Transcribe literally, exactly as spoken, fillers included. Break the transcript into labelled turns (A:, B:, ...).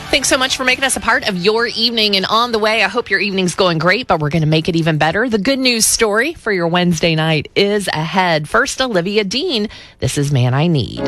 A: Thanks so much for making us a part of your evening and on the way. I hope your evening's going great, but we're going to make it even better. The good news story for your Wednesday night is ahead. First, Olivia Dean. This is Man I Need.